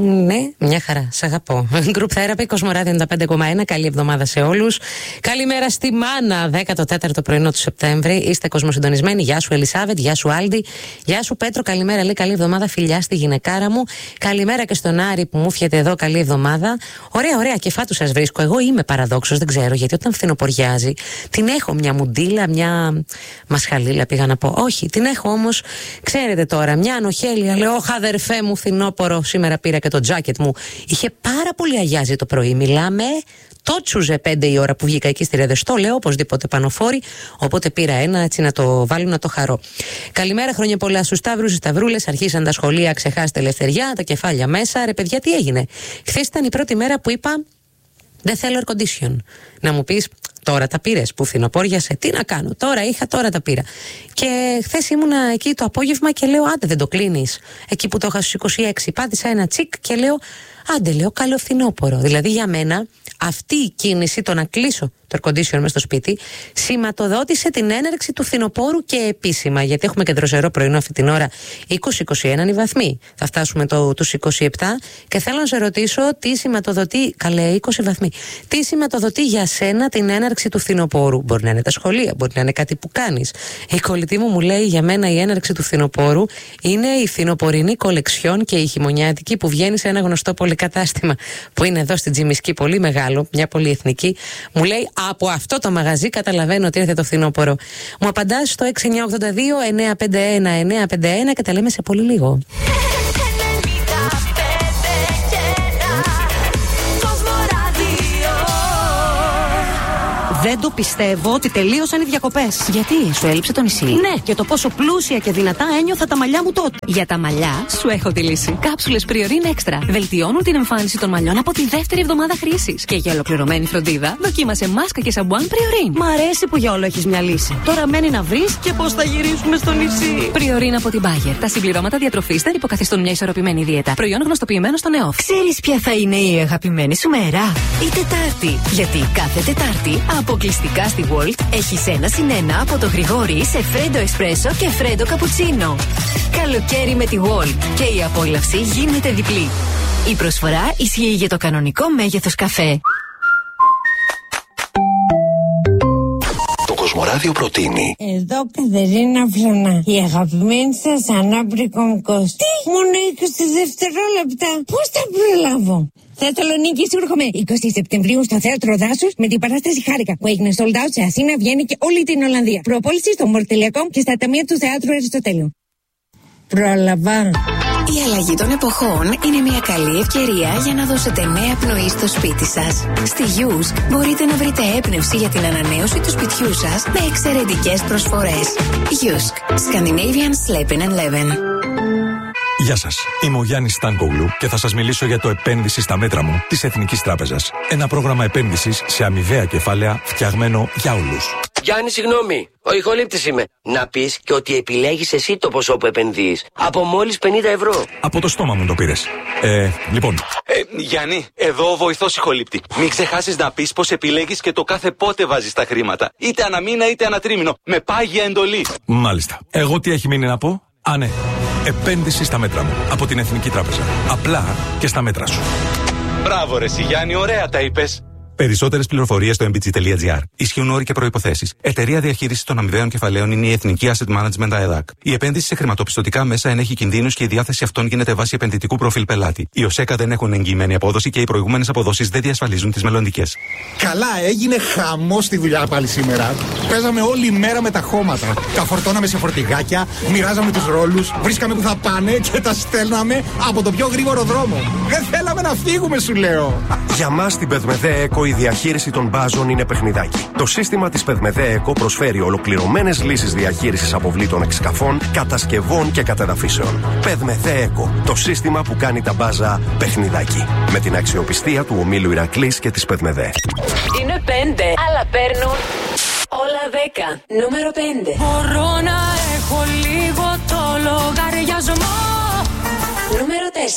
Ναι, μια χαρά. Σ' αγαπώ. Group Therapy, Κοσμοράδιο 95,1. Καλή εβδομάδα σε όλους. Καλημέρα στη Μάνα, 14ο πρωινό του Σεπτέμβρη. Είστε κοσμοσυντονισμένοι. Γεια σου, Ελισάβετ. Γεια σου, Άλντι. Γεια σου, Πέτρο. Καλημέρα, λέει. Καλή εβδομάδα. Φιλιά στη γυναικάρα μου. Καλημέρα και στον Άρη που μου φιέται εδώ. Καλή εβδομάδα. Ωραία, ωραία. Κεφάτου σας βρίσκω. Εγώ είμαι παραδόξος, δεν ξέρω γιατί όταν φθινοποριάζει την έχω μια μουντίλα, μια μασχαλίλα πήγα να πω. Όχι, την έχω όμως, ξέρετε τώρα, μια ανοχέλεια. Λέω, όχ, αδερφέ μου, φθινόπορο. Σήμερα πήρα και το τζάκετ μου. Είχε πάρα πολύ αγιάζει το πρωί. Μιλάμε. Το τσούζε 5 η ώρα που βγήκα εκεί στη Ρεδεστό, λέω οπωσδήποτε πανοφόρη. Οπότε πήρα ένα έτσι να το βάλω να το χαρώ. Καλημέρα, χρόνια πολλά στους Σταύρους, στις Σταυρούλες. Αρχίσαν τα σχολεία, ξεχάστε ελευθεριά, τα κεφάλια μέσα. Ρε παιδιά, τι έγινε? Χθες ήταν η πρώτη μέρα που είπα δεν θέλω air condition. Να μου πεις, τώρα τα πήρες που φθινοπόριασε, τι να κάνω? Τώρα τα πήρα. Και χθες ήμουνα εκεί το απόγευμα και λέω, άντε δεν το κλείνεις. Εκεί που το είχα στους 26, πάτησα ένα τσικ και λέω, άντε λέω, καλό φθινόπορο. Δηλαδή για μένα αυτή η κίνηση, το να κλείσω το air condition μες στο σπίτι, σηματοδότησε την έναρξη του φθινοπόρου και επίσημα. Γιατί έχουμε και δροσερό πρωινό αυτή την ώρα, 20-21 οι βαθμοί. Θα φτάσουμε τους 27 και θέλω να σε ρωτήσω τι σηματοδοτεί. Καλέ, 20 βαθμοί. Τι σηματοδοτεί για σένα την έναρξη του φθινοπόρου? Μπορεί να είναι τα σχολεία, μπορεί να είναι κάτι που κάνεις. Η κολλητή μου λέει για μένα η έναρξη του φθινοπόρου είναι η φθινοπορεινή κολεξιόν και η χειμωνιάτικη που βγαίνει σε ένα γνωστό πολυκατάστημα που είναι εδώ στην Τζιμισκή, πολύ μεγάλο, μια πολυεθνική. Μου λέει, από αυτό το μαγαζί καταλαβαίνω ότι ήρθε το φθινόπωρο. Μου απαντάς στο 6982-951-951 και τα λέμε σε πολύ λίγο. Δεν το πιστεύω ότι τελείωσαν οι διακοπές. Γιατί, σου έλειψε το νησί? Ναι, και το πόσο πλούσια και δυνατά ένιωθα τα μαλλιά μου τότε. Για τα μαλλιά, σου έχω τη λύση. Κάψουλες Priorin Extra. Βελτιώνουν την εμφάνιση των μαλλιών από τη δεύτερη εβδομάδα χρήσης. Και για ολοκληρωμένη φροντίδα, δοκίμασε μάσκα και σαμπουάν Priorin. Μ' αρέσει που για όλο έχεις μια λύση. Τώρα μένει να βρεις και πώς θα γυρίσουμε στο νησί. Priorin από την Bayer. Τα συμπληρώματα διατροφής δεν υποκαθιστούν μια ισορροπημένη δίαιτα. Προϊόν γνωστοποιημένο στο ΝΕΟΦ. Ξέρεις ποια θα είναι η αγαπημένη σου μέρα? Η Τετάρτη. Γιατί κάθε Τετάρτη αποκλειστικά στη Walt έχεις 1+1 από το Γρηγόρι σε φρέντο εσπρέσο και φρέντο καπουτσίνο. Καλοκαίρι με τη Walt και η απόλαυση γίνεται διπλή. Η προσφορά ισχύει για το κανονικό μέγεθος καφέ. Το Κοσμοράδιο προτείνει. Εδώ Κατερίνα Φλωνά, η αγαπημένη σας ανάπρικον Κώστη. Τι? Μόνο 20 δευτερόλεπτα. Πώς θα προλάβω? Θεσσαλονίκη, έρχομαι 20 Σεπτεμβρίου στο Θέατρο Δάσους με την παράσταση Χάρηκα που έγινε sold out σε Αθήνα, Βιέννη και όλη την Ολλανδία. Προπόληση στο More.com και στα ταμεία του Θεάτρου Αριστοτέλειου. Πρόλαβα. Η αλλαγή των εποχών είναι μια καλή ευκαιρία για να δώσετε νέα πνοή στο σπίτι σας. Στη Yusk μπορείτε να βρείτε έμπνευση για την ανανέωση του σπιτιού σας με εξαιρετικές προσφορές. Yusk, Scandinavian Slepen and Leven. Γεια σας, είμαι ο Γιάννης Στάνκογλου και θα σας μιλήσω για το επένδυση στα μέτρα μου της Εθνικής Τράπεζας. Ένα πρόγραμμα επένδυσης σε αμοιβαία κεφάλαια φτιαγμένο για όλους. Γιάννη, συγγνώμη, ο ηχολήπτης είμαι. Να πεις και ότι επιλέγεις εσύ το ποσό που επενδύεις. Από μόλις 50 ευρώ. Από το στόμα μου το πήρες. Λοιπόν. Γιάννη, εδώ ο βοηθός ηχολήπτη. Μην ξεχάσεις να πεις πως επιλέγεις και το κάθε πότε βάζεις τα χρήματα. Είτε ανά μήνα είτε ανά τρίμηνο. Με πάγια εντολή. Μάλιστα. Εγώ τι έχει μείνει να πω? Α, ναι. Επένδυση στα μέτρα μου. Από την Εθνική Τράπεζα. Απλά και στα μέτρα σου. Μπράβο, ρε Γιάννη, ωραία τα είπες. Περισσότερες πληροφορίες στο mbg.gr. Ισχύουν όροι και προϋποθέσεις. Εταιρεία διαχείρισης των αμοιβαίων κεφαλαίων είναι η Εθνική Asset Management ΑΕΔΑΚ. Η επένδυση σε χρηματοπιστωτικά μέσα ενέχει κινδύνους και η διάθεση αυτών γίνεται βάσει επενδυτικού προφίλ πελάτη. Οι ΟΣΕΚΑ δεν έχουν εγγυημένη απόδοση και οι προηγούμενες αποδόσεις δεν διασφαλίζουν τις μελλοντικές. Καλά, έγινε χαμός στη δουλειά πάλι σήμερα. Παίζαμε όλη μέρα με τα χώματα. Τα φορτώναμε σε φορτηγάκια, μοιράζαμε τους ρόλους, βρίσκαμε που θα πάνε και τα στέλναμε από το πιο γρήγορο δρόμο. Δεν θέλαμε να φύγουμε, σου λέω. Για μας στην Πεδμεδέ Εκο η διαχείριση των μπάζων είναι παιχνιδάκι. Το σύστημα της Πεδμεδέ Εκο προσφέρει ολοκληρωμένες λύσεις διαχείρισης αποβλήτων εξκαφών, κατασκευών και κατεδαφίσεων. Πεδμεδέ Εκο, το σύστημα που κάνει τα μπάζα παιχνιδάκι. Με την αξιοπιστία του ομίλου Ηρακλής και της Πεδμεδέ. Είναι 5, αλλά παίρνουν όλα 10. Νούμερο 5. Μπορώ να έχω λίγο το λογαριασμό. Νούμερο 4.